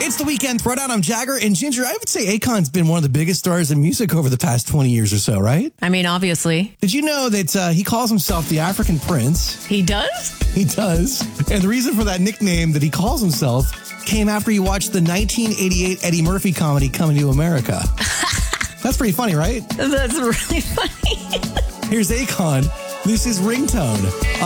It's the Weekend Throwdown. I'm Jagger, and Ginger, I would say Akon's been one of the biggest stars in music over the past 20 years or so, right? I mean, obviously. Did you know that he calls himself the African Prince? He does? He does. And the reason for that nickname that he calls himself came after he watched the 1988 Eddie Murphy comedy Coming to America. That's pretty funny, right? That's really funny. Here's Akon. This is Ringtone.